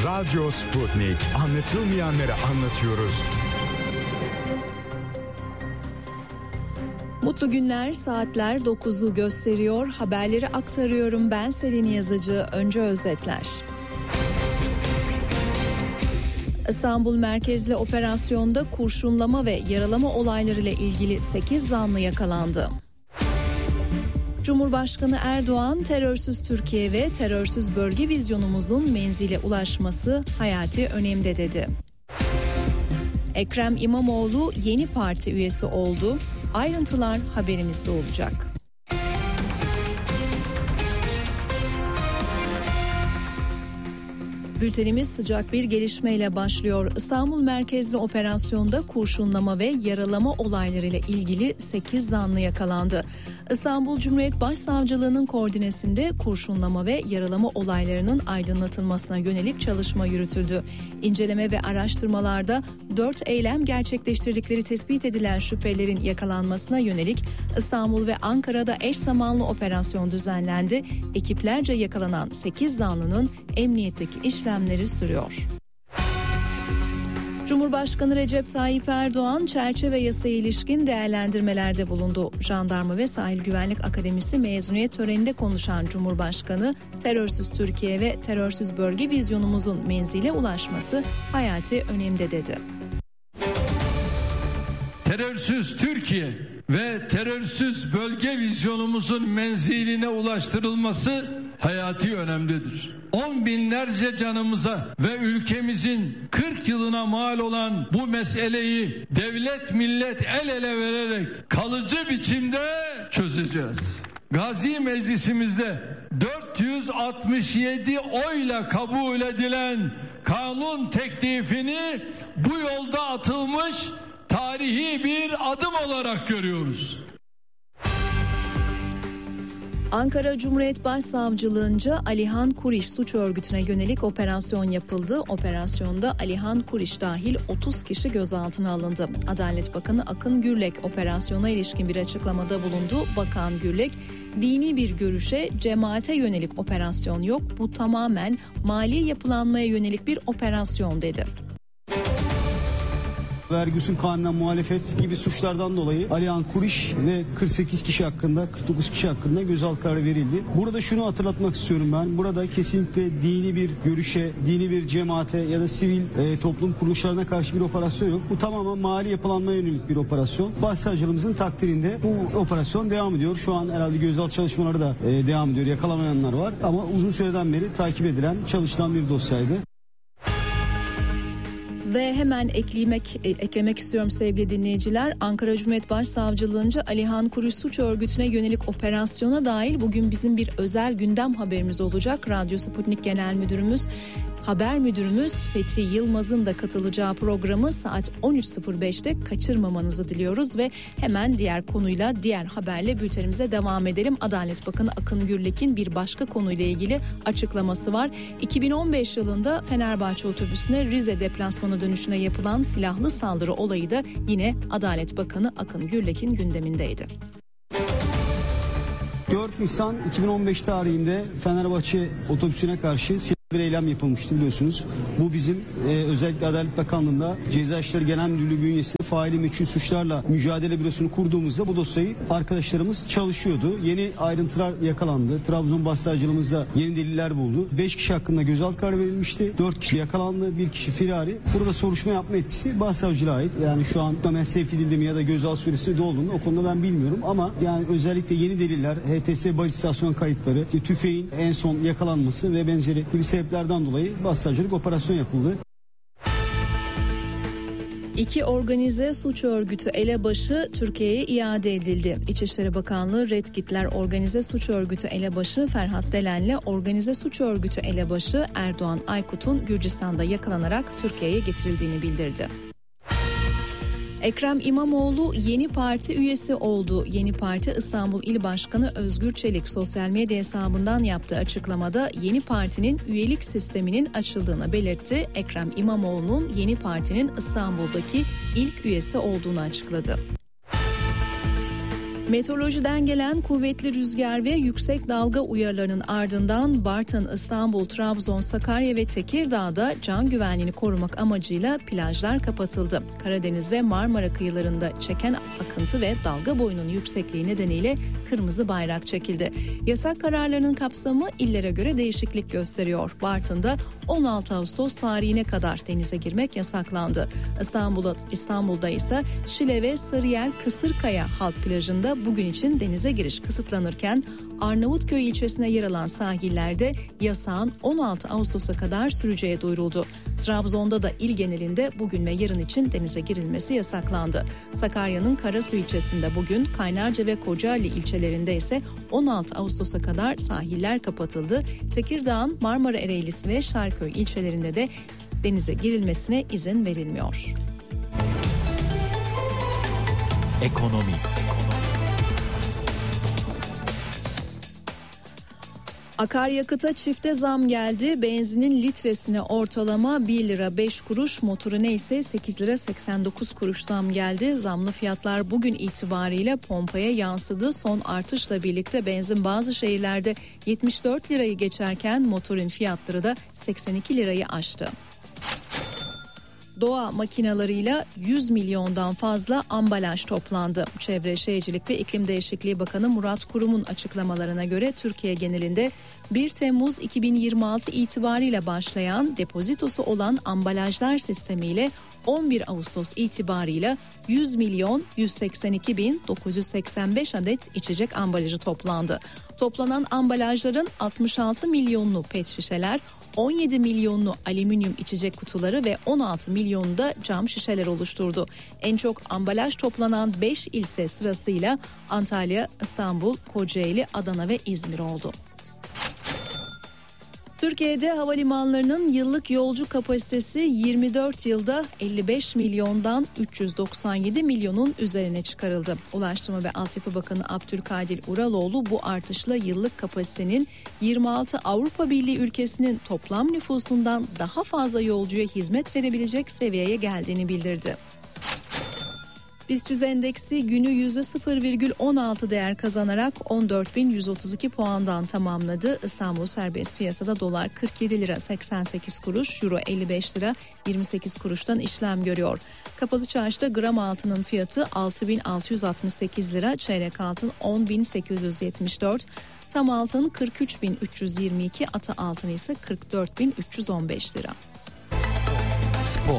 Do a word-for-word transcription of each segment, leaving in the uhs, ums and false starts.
Radyo Sputnik. Anlatılmayanları anlatıyoruz. Mutlu günler, saatler dokuzu gösteriyor. Haberleri aktarıyorum ben Selin Yazıcı. Önce özetler. İstanbul merkezli operasyonda kurşunlama ve yaralama olaylarıyla ilgili sekiz zanlı yakalandı. Cumhurbaşkanı Erdoğan, terörsüz Türkiye ve terörsüz bölge vizyonumuzun menzile ulaşması hayati önemde dedi. Ekrem İmamoğlu yeni parti üyesi oldu. Ayrıntılar haberimizde olacak. Bültenimiz sıcak bir gelişmeyle başlıyor. İstanbul merkezli operasyonda kurşunlama ve yaralama olaylarıyla ilgili sekiz zanlı yakalandı. İstanbul Cumhuriyet Başsavcılığı'nın koordinesinde kurşunlama ve yaralama olaylarının aydınlatılmasına yönelik çalışma yürütüldü. İnceleme ve araştırmalarda dört eylem gerçekleştirdikleri tespit edilen şüphelilerin yakalanmasına yönelik İstanbul ve Ankara'da eş zamanlı operasyon düzenlendi. Ekiplerce yakalanan sekiz zanlının emniyetteki işlemleri sürüyor. Cumhurbaşkanı Recep Tayyip Erdoğan çerçeve yasaya ilişkin değerlendirmelerde bulundu. Jandarma ve Sahil Güvenlik Akademisi mezuniyet töreninde konuşan Cumhurbaşkanı, terörsüz Türkiye ve terörsüz bölge vizyonumuzun menzile ulaşması hayati önemde dedi. Terörsüz Türkiye ve terörsüz bölge vizyonumuzun menziline ulaştırılması hayati önemlidir. On binlerce canımıza ve ülkemizin kırk yılına mal olan bu meseleyi devlet millet el ele vererek kalıcı biçimde çözeceğiz. Gazi Meclisimizde dört yüz altmış yedi oyla kabul edilen kanun teklifini bu yolda atılmış tarihi bir adım olarak görüyoruz. Ankara Cumhuriyet Başsavcılığınca Alihan Kuriş suç örgütüne yönelik operasyon yapıldı. Operasyonda Alihan Kuriş dahil otuz kişi gözaltına alındı. Adalet Bakanı Akın Gürlek operasyona ilişkin bir açıklamada bulundu. Bakan Gürlek, dini bir görüşe, cemaate yönelik operasyon yok, bu tamamen mali yapılanmaya yönelik bir operasyon dedi. Vergi usul kanununa muhalefet gibi suçlardan dolayı Alihan Kuriş ve kırk sekiz kişi hakkında, kırk dokuz kişi hakkında gözaltı kararı verildi. Burada şunu hatırlatmak istiyorum ben. Burada kesinlikle dini bir görüşe, dini bir cemaate ya da sivil e, toplum kuruluşlarına karşı bir operasyon yok. Bu tamamen mali yapılanmaya yönelik bir operasyon. Başsavcılığımızın takdirinde bu operasyon devam ediyor. Şu an herhalde gözaltı çalışmaları da e, devam ediyor. Yakalamayanlar var ama uzun süreden beri takip edilen, çalışılan bir dosyaydı. Ve hemen eklemek, eklemek istiyorum sevgili dinleyiciler. Ankara Cumhuriyet Başsavcılığınca Alihan Kuriş suç örgütüne yönelik operasyona dahil bugün bizim bir özel gündem haberimiz olacak. Radyo Sputnik Genel Müdürümüz, Haber Müdürümüz Fethi Yılmaz'ın da katılacağı programı saat on üç sıfır beşte kaçırmamanızı diliyoruz ve hemen diğer konuyla, diğer haberle bültenimize devam edelim. Adalet Bakanı Akın Gürlek'in bir başka konuyla ilgili açıklaması var. iki bin on beş yılında Fenerbahçe otobüsüne Rize deplasmanı dönüşüne yapılan silahlı saldırı olayı da yine Adalet Bakanı Akın Gürlek'in gündemindeydi. dört Nisan iki bin on beş tarihinde Fenerbahçe otobüsüne karşı bir eylem yapılmıştı biliyorsunuz. Bu bizim e, özellikle Adalet Bakanlığı'nda Ceza İşleri Genel Müdürlüğü bünyesinde faili meçhul suçlarla mücadele bürosunu kurduğumuzda bu dosyayı arkadaşlarımız çalışıyordu. Yeni ayrıntılar yakalandı. Trabzon Başsavcılığımızda yeni deliller buldu. beş kişi hakkında gözaltı kararı verilmişti. dört kişi yakalandı. bir kişi firari. Burada soruşturma yapma etkisi Başsavcılığa ait. Yani şu an hemen sevk edildi mi ya da gözaltı süresi dolduğunu o konuda ben bilmiyorum ama yani özellikle yeni deliller, H T S baz istasyon kayıtları, tüfeğin en son yakalanması ve benzeri gibi sebeplerden dolayı Başsavcılık operasyon yapıldı. İki organize suç örgütü elebaşı Türkiye'ye iade edildi. İçişleri Bakanlığı Red Kitler Organize Suç Örgütü elebaşı Ferhat Delen'le organize suç örgütü elebaşı Erdoğan Aykut'un Gürcistan'da yakalanarak Türkiye'ye getirildiğini bildirdi. Ekrem İmamoğlu yeni parti üyesi oldu. Yeni Parti İstanbul İl Başkanı Özgür Çelik sosyal medya hesabından yaptığı açıklamada yeni partinin üyelik sisteminin açıldığını belirtti. Ekrem İmamoğlu'nun yeni partinin İstanbul'daki ilk üyesi olduğunu açıkladı. Meteorolojiden gelen kuvvetli rüzgar ve yüksek dalga uyarılarının ardından Bartın, İstanbul, Trabzon, Sakarya ve Tekirdağ'da can güvenliğini korumak amacıyla plajlar kapatıldı. Karadeniz ve Marmara kıyılarında çeken akıntı ve dalga boyunun yüksekliği nedeniyle kırmızı bayrak çekildi. Yasak kararlarının kapsamı illere göre değişiklik gösteriyor. Bartın'da on altı Ağustos tarihine kadar denize girmek yasaklandı. İstanbul'da, İstanbul'da ise Şile ve Sarıyer Kısırkaya Halk Plajı'nda bugün için denize giriş kısıtlanırken Arnavutköy ilçesine yer alan sahillerde yasağın on altı Ağustos'a kadar süreceği duyuruldu. Trabzon'da da il genelinde bugün ve yarın için denize girilmesi yasaklandı. Sakarya'nın Karasu ilçesinde bugün, Kaynarca ve Kocaeli ilçelerinde ise on altı Ağustos'a kadar sahiller kapatıldı. Tekirdağ'ın Marmara Ereğlisi ve Şarköy ilçelerinde de denize girilmesine izin verilmiyor. Ekonomi. Akaryakıta çifte zam geldi. Benzinin litresine ortalama bir lira beş kuruş, motorine ise sekiz lira seksen dokuz kuruş zam geldi. Zamlı fiyatlar bugün itibariyle pompaya yansıdı. Son artışla birlikte benzin bazı şehirlerde yetmiş dört lirayı geçerken motorin fiyatları da seksen iki lirayı aştı. Doğa makinalarıyla yüz milyondan fazla ambalaj toplandı. Çevre, Şehircilik ve İklim Değişikliği Bakanı Murat Kurum'un açıklamalarına göre Türkiye genelinde bir Temmuz iki bin yirmi altı itibariyle başlayan depozitosu olan ambalajlar sistemiyle on bir Ağustos itibarıyla yüz milyon yüz seksen iki bin dokuz yüz seksen beş adet içecek ambalajı toplandı. Toplanan ambalajların altmış altı milyonlu pet şişeler, on yedi milyonlu alüminyum içecek kutuları ve on altı milyonlu da cam şişeler oluşturdu. En çok ambalaj toplanan beş ilse sırasıyla Antalya, İstanbul, Kocaeli, Adana ve İzmir oldu. Türkiye'de havalimanlarının yıllık yolcu kapasitesi yirmi dört yılda elli beş milyondan üç yüz doksan yedi milyonun üzerine çıkarıldı. Ulaştırma ve Altyapı Bakanı Abdülkadir Uraloğlu bu artışla yıllık kapasitenin yirmi altı Avrupa Birliği ülkesinin toplam nüfusundan daha fazla yolcuya hizmet verebilecek seviyeye geldiğini bildirdi. BIST yüz endeksi günü yüzde sıfır virgül on altı değer kazanarak on dört bin yüz otuz iki puandan tamamladı. İstanbul serbest piyasada dolar kırk yedi lira seksen sekiz kuruş, euro elli beş lira yirmi sekiz kuruştan işlem görüyor. Kapalı çarşıda gram altının fiyatı altı bin altı yüz altmış sekiz lira, çeyrek altın on bin sekiz yüz yetmiş dört, tam altın kırk üç bin üç yüz yirmi iki, atı altın ise kırk dört bin üç yüz on beş lira. Spor.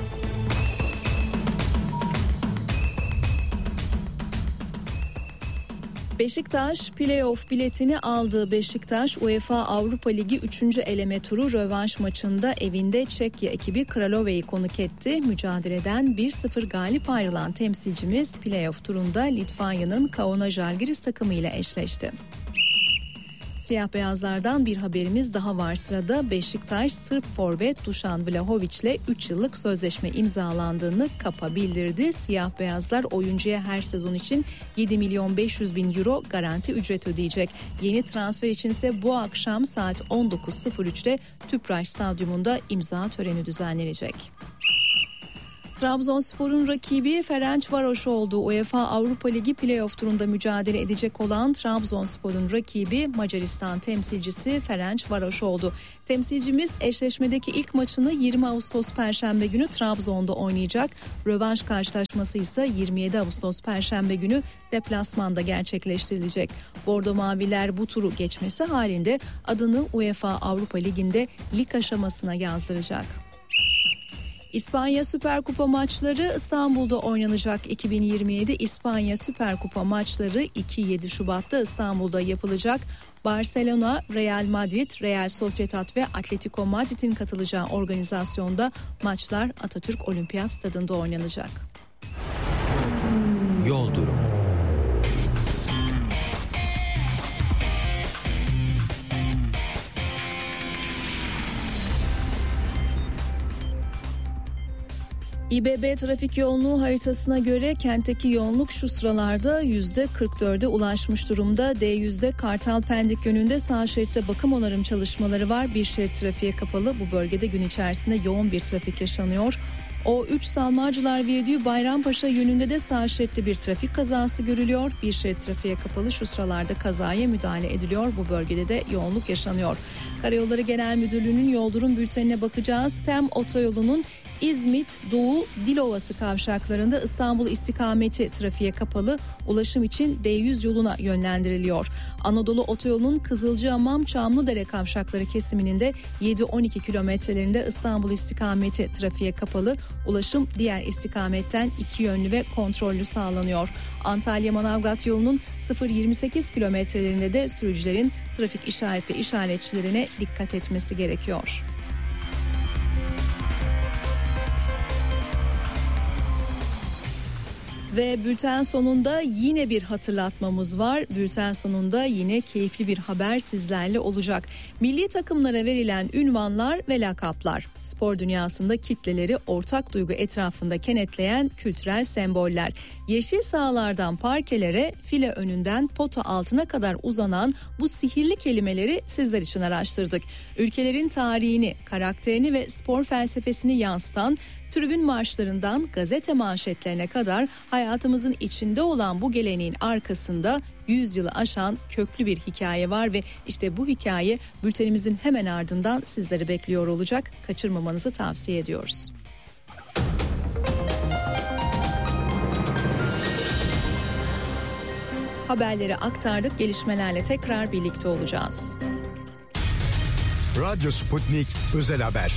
Beşiktaş play-off biletini aldı. Beşiktaş UEFA Avrupa Ligi üçüncü eleme turu rövanş maçında evinde Çekya ekibi Kralova'yı konuk etti. Mücadeleden bir sıfır galip ayrılan temsilcimiz play-off turunda Litvanya'nın Kauna Žalgiris takımı ile eşleşti. Siyah beyazlardan bir haberimiz daha var sırada. Beşiktaş Sırp forvet Dušan Vlahović ile üç yıllık sözleşme imzalandığını Kapa bildirdi. Siyah beyazlar oyuncuya her sezon için yedi milyon beş yüz bin euro garanti ücret ödeyecek. Yeni transfer içinse bu akşam saat on dokuz sıfır üçte Tüpraş Stadyumunda imza töreni düzenlenecek. Trabzonspor'un rakibi Ferencvaros oldu. UEFA Avrupa Ligi play-off turunda mücadele edecek olan Trabzonspor'un rakibi Macaristan temsilcisi Ferencvaros oldu. Temsilcimiz eşleşmedeki ilk maçını yirmi Ağustos Perşembe günü Trabzon'da oynayacak. Rövanş karşılaşması ise yirmi yedi Ağustos Perşembe günü deplasmanda gerçekleştirilecek. Bordo Maviler bu turu geçmesi halinde adını UEFA Avrupa Ligi'nde lig aşamasına yazdıracak. İspanya Süper Kupa maçları İstanbul'da oynanacak. iki bin yirmi yedi İspanya Süper Kupa maçları iki yedi Şubat'ta İstanbul'da yapılacak. Barcelona, Real Madrid, Real Sociedad ve Atletico Madrid'in katılacağı organizasyonda maçlar Atatürk Olimpiyat Stadı'nda oynanacak. Yol durumu. İBB trafik yoğunluğu haritasına göre kentteki yoğunluk şu sıralarda yüzde kırk dörde ulaşmış durumda. D yüzde Kartal Pendik yönünde sağ şeritte bakım onarım çalışmaları var. Bir şerit trafiğe kapalı. Bu bölgede gün içerisinde yoğun bir trafik yaşanıyor. O üç Salmacılar Viyadüğü Bayrampaşa yönünde de sağ şeritte bir trafik kazası görülüyor. Bir şerit trafiğe kapalı, şu sıralarda kazaya müdahale ediliyor. Bu bölgede de yoğunluk yaşanıyor. Karayolları Genel Müdürlüğü'nün yol durum bültenine bakacağız. Tem otoyolunun İzmit, Doğu, Dilovası kavşaklarında İstanbul istikameti trafiğe kapalı, ulaşım için D yüz yoluna yönlendiriliyor. Anadolu otoyolunun Kızılcahamam Çamlıdere kavşakları kesiminin de yedi on iki kilometrelerinde İstanbul istikameti trafiğe kapalı, ulaşım diğer istikametten iki yönlü ve kontrollü sağlanıyor. Antalya Manavgat yolunun sıfır yirmi sekiz kilometrelerinde de sürücülerin trafik işaretli işaretçilerine dikkat etmesi gerekiyor. Ve bülten sonunda yine bir hatırlatmamız var. Bülten sonunda yine keyifli bir haber sizlerle olacak. Milli takımlara verilen ünvanlar ve lakaplar. Spor dünyasında kitleleri ortak duygu etrafında kenetleyen kültürel semboller. Yeşil sahalardan parkelere, file önünden pota altına kadar uzanan bu sihirli kelimeleri sizler için araştırdık. Ülkelerin tarihini, karakterini ve spor felsefesini yansıtan tribün marşlarından gazete manşetlerine kadar hayatımızın içinde olan bu geleneğin arkasında yüz yılı aşan köklü bir hikaye var ve işte bu hikaye bültenimizin hemen ardından sizleri bekliyor olacak. Kaçırmamanızı tavsiye ediyoruz. Haberleri aktardık, gelişmelerle tekrar birlikte olacağız. Radyo Sputnik Özel Haber.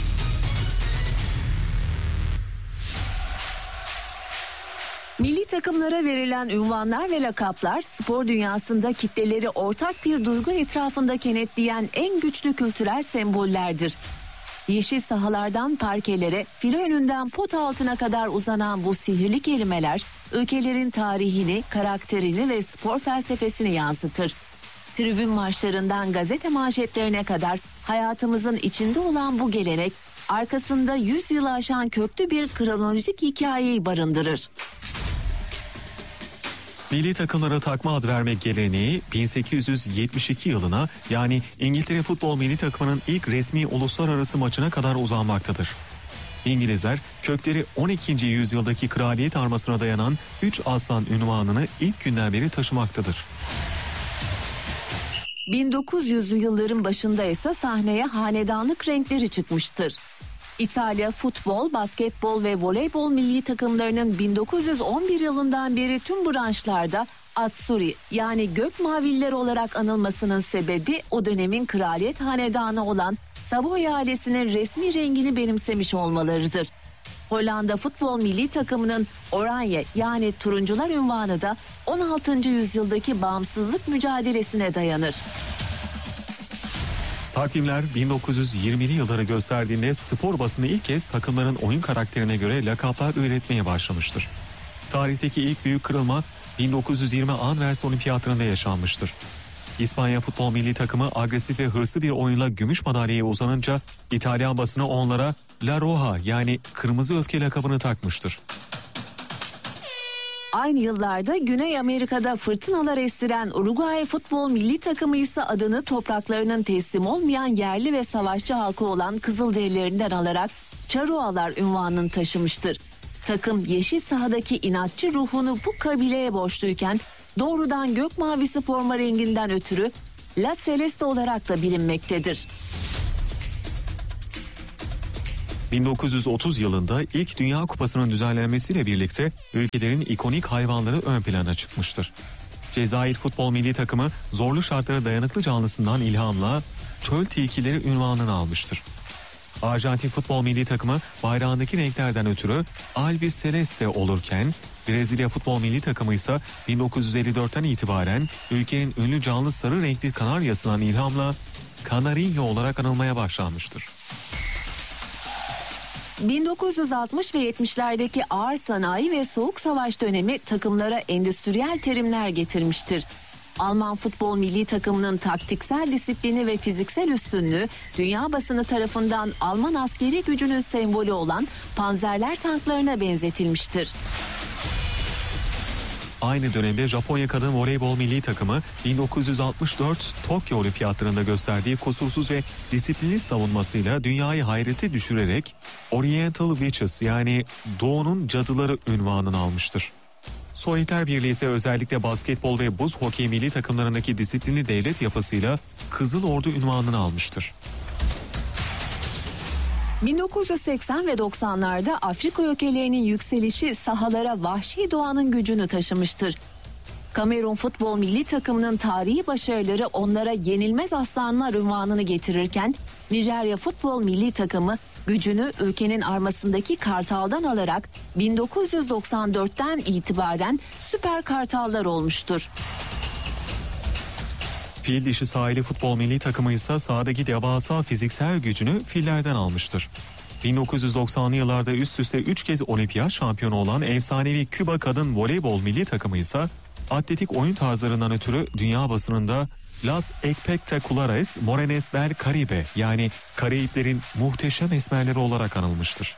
Milli takımlara verilen ünvanlar ve lakaplar spor dünyasında kitleleri ortak bir duygu etrafında kenetleyen en güçlü kültürel sembollerdir. Yeşil sahalardan parkelere, file önünden pot altına kadar uzanan bu sihirli kelimeler ülkelerin tarihini, karakterini ve spor felsefesini yansıtır. Tribün marşlarından gazete manşetlerine kadar hayatımızın içinde olan bu gelenek arkasında yüz yılı aşan köklü bir kronolojik hikayeyi barındırır. Milli takımlara takma ad vermek geleneği bin sekiz yüz yetmiş iki yılına, yani İngiltere futbol milli takımının ilk resmi uluslararası maçına kadar uzanmaktadır. İngilizler kökleri on ikinci yüzyıldaki kraliyet armasına dayanan üç aslan unvanını ilk günden beri taşımaktadır. bin dokuz yüzlü yılların başında ise sahneye hanedanlık renkleri çıkmıştır. İtalya futbol, basketbol ve voleybol milli takımlarının bin dokuz yüz on bir yılından beri tüm branşlarda Azzurri, yani gök maviller olarak anılmasının sebebi o dönemin kraliyet hanedanı olan Savoy ailesinin resmi rengini benimsemiş olmalarıdır. Hollanda futbol milli takımının Oranje, yani turuncular unvanı da on altıncı yüzyıldaki bağımsızlık mücadelesine dayanır. Takvimler bin dokuz yüz yirmili yılları gösterdiğinde spor basını ilk kez takımların oyun karakterine göre lakaplar üretmeye başlamıştır. Tarihteki ilk büyük kırılma bin dokuz yüz yirmi Anvers Olimpiyatlarında yaşanmıştır. İspanya futbol milli takımı agresif ve hırslı bir oyunla gümüş madalyaya uzanınca İtalyan basını onlara La Roja, yani kırmızı öfke lakabını takmıştır. Aynı yıllarda Güney Amerika'da fırtınalar estiren Uruguay futbol milli takımı ise adını topraklarının teslim olmayan yerli ve savaşçı halkı olan Kızılderililerinden alarak Charrualar unvanını taşımıştır. Takım yeşil sahadaki inatçı ruhunu bu kabileye borçluyken doğrudan gök mavisi forma renginden ötürü La Celeste olarak da bilinmektedir. bin dokuz yüz otuz yılında ilk Dünya Kupası'nın düzenlenmesiyle birlikte ülkelerin ikonik hayvanları ön plana çıkmıştır. Cezayir futbol milli takımı zorlu şartlara dayanıklı canlısından ilhamla çöl tilkileri unvanını almıştır. Arjantin futbol milli takımı bayrağındaki renklerden ötürü Albi Celeste olurken Brezilya futbol milli takımı ise bin dokuz yüz elli dörtten itibaren ülkenin ünlü canlı sarı renkli kanaryasından ilhamla Canarinho olarak anılmaya başlanmıştır. bin dokuz yüz altmış ve yetmişlerdeki ağır sanayi ve soğuk savaş dönemi takımlara endüstriyel terimler getirmiştir. Alman futbol milli takımının taktiksel disiplini ve fiziksel üstünlüğü dünya basını tarafından Alman askeri gücünün sembolü olan panzerler tanklarına benzetilmiştir. Aynı dönemde Japonya kadın voleybol milli takımı bin dokuz yüz altmış dört Tokyo Olimpiyatlarında gösterdiği kusursuz ve disiplinli savunmasıyla dünyayı hayrete düşürerek Oriental Witches yani Doğu'nun cadıları unvanını almıştır. Sovyetler Birliği ise özellikle basketbol ve buz hokey milli takımlarındaki disiplinli devlet yapısıyla Kızıl Ordu unvanını almıştır. bin dokuz yüz seksen ve doksanlarda Afrika ülkelerinin yükselişi sahalara vahşi doğanın gücünü taşımıştır. Kamerun futbol milli takımının tarihi başarıları onlara yenilmez aslanlar unvanını getirirken Nijerya futbol milli takımı gücünü ülkenin armasındaki kartaldan alarak bin dokuz yüz doksan dörtten itibaren süper kartallar olmuştur. Fil dişi sahili futbol milli takımı ise sahadaki devasa fiziksel gücünü fillerden almıştır. bin dokuz yüz doksanlı yıllarda üst üste üç kez olimpiyat şampiyonu olan efsanevi Küba kadın voleybol milli takımı ise atletik oyun tarzlarından ötürü dünya basınında Las Espectaculares Morenas del Caribe yani Karayiplerin muhteşem esmerleri olarak anılmıştır.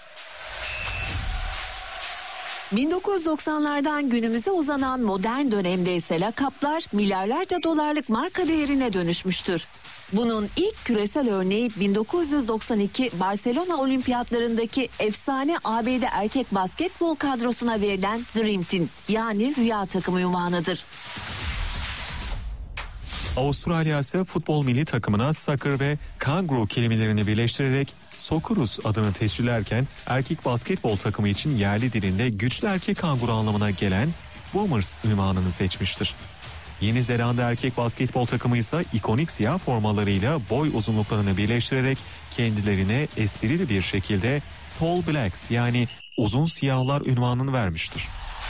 bin dokuz yüz doksanlardan günümüze uzanan modern dönemde ise lakaplar milyarlarca dolarlık marka değerine dönüşmüştür. Bunun ilk küresel örneği bin dokuz yüz doksan iki Barcelona Olimpiyatlarındaki efsane A B D erkek basketbol kadrosuna verilen Dream Team yani rüya takımı unvanıdır. Avustralya ise futbol milli takımına soccer ve kangaroo kelimelerini birleştirerek Socceroos adını tescillerken erkek basketbol takımı için yerli dilinde güçlü erkek kanguru anlamına gelen Boomers unvanını seçmiştir. Yeni Zelanda erkek basketbol takımı ise ikonik siyah formalarıyla boy uzunluklarını birleştirerek kendilerine esprili bir şekilde Tall Blacks yani uzun siyahlar unvanını vermiştir.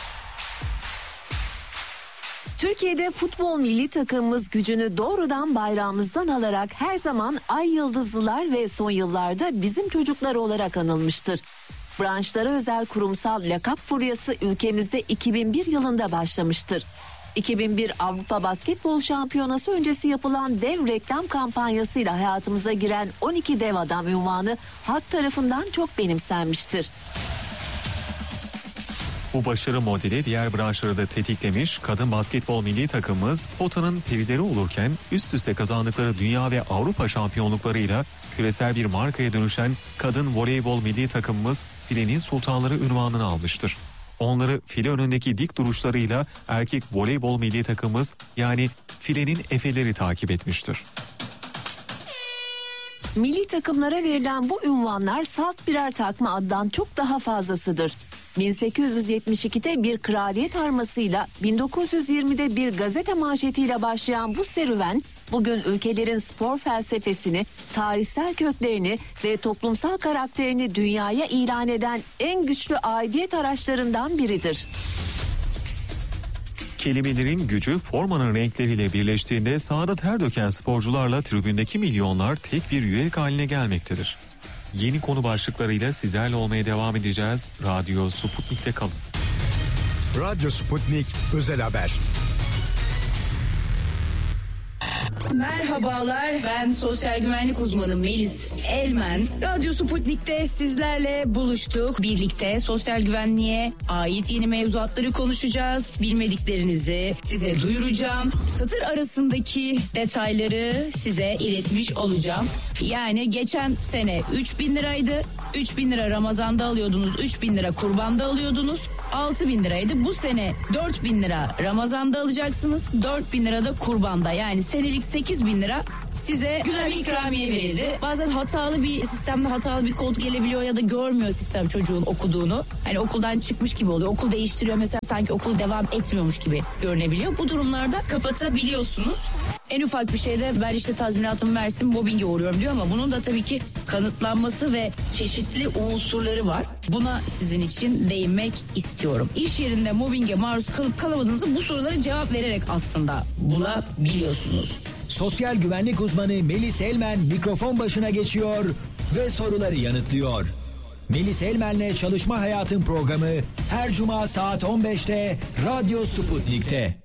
Türkiye'de futbol milli takımımız gücünü doğrudan bayrağımızdan alarak her zaman Ay Yıldızlılar ve son yıllarda bizim çocuklar olarak anılmıştır. Branşlara özel kurumsal lakap furyası ülkemizde iki bin bir yılında başlamıştır. iki bin bir Avrupa Basketbol Şampiyonası öncesi yapılan dev reklam kampanyasıyla hayatımıza giren on iki dev adam unvanı halk tarafından çok benimsenmiştir. Bu başarı modeli diğer branşları da tetiklemiş, kadın basketbol milli takımımız potanın perileri olurken üst üste kazandıkları dünya ve Avrupa şampiyonluklarıyla küresel bir markaya dönüşen kadın voleybol milli takımımız filenin sultanları unvanını almıştır. Onları file önündeki dik duruşlarıyla erkek voleybol milli takımımız yani filenin efeleri takip etmiştir. Milli takımlara verilen bu unvanlar salt birer takma addan çok daha fazlasıdır. bin sekiz yüz yetmiş ikide bir kraliyet armasıyla bin dokuz yüz yirmide bir gazete manşetiyle başlayan bu serüven bugün ülkelerin spor felsefesini, tarihsel köklerini ve toplumsal karakterini dünyaya ilan eden en güçlü aidiyet araçlarından biridir. Kelimelerin gücü formanın renkleriyle birleştiğinde sahada ter döken sporcularla tribündeki milyonlar tek bir yürek haline gelmektedir. Yeni konu başlıklarıyla sizlerle olmaya devam edeceğiz. Radyo Sputnik'te kalın. Radyo Sputnik Özel Haber. Merhabalar, ben sosyal güvenlik uzmanı Melis Elmen. Radyo Sputnik'te sizlerle buluştuk. Birlikte sosyal güvenliğe ait yeni mevzuatları konuşacağız. Bilmediklerinizi size duyuracağım. Satır arasındaki detayları size iletmiş olacağım. Yani geçen sene üç bin liraydı. üç bin lira Ramazan'da alıyordunuz, üç bin lira kurbanda alıyordunuz. altı bin liraydı. Bu sene dört bin lira Ramazan'da alacaksınız. dört bin lira da kurbanda. Yani senelik sekiz bin lira size güzel bir ikramiye verildi. Bazen hatalı bir sistemde hatalı bir kod gelebiliyor ya da görmüyor sistem çocuğun okuduğunu. Hani okuldan çıkmış gibi oluyor. Okul değiştiriyor mesela, sanki okul devam etmiyormuş gibi görünebiliyor. Bu durumlarda kapatabiliyorsunuz. En ufak bir şeyde ben işte tazminatımı versin mobbinge uğruyorum diyor ama bunun da tabii ki kanıtlanması ve çeşitli unsurları var. Buna sizin için değinmek istiyorum. İş yerinde mobbinge maruz kalıp kalamadığınızı bu sorulara cevap vererek aslında bulabiliyorsunuz. Sosyal güvenlik uzmanı Melis Elmen mikrofon başına geçiyor ve soruları yanıtlıyor. Melis Elmen'le Çalışma Hayatın programı her cuma saat on beşte Radyo Sputnik'te.